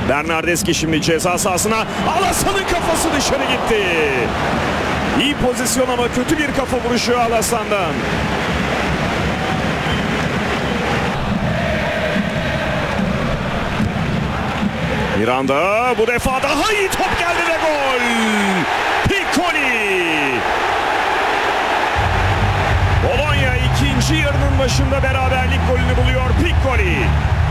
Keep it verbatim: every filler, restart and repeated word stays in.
Bernardeski şimdi ceza sahasına. Alasan'ın kafası dışarı gitti. İyi pozisyon ama kötü bir kafa vuruşu Alasan'dan. Miranda bu defa daha iyi top geldi ve gol. Piccoli. Bologna ikinci yarının başında beraberlik golünü buluyor Piccoli.